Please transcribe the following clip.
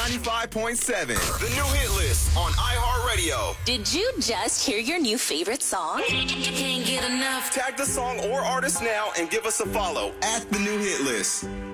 95.7. The new hit list on iHeartRadio. Did you just hear your new favorite song? Can't get enough. Tag the song or artist now and give us a follow at The New Hit List.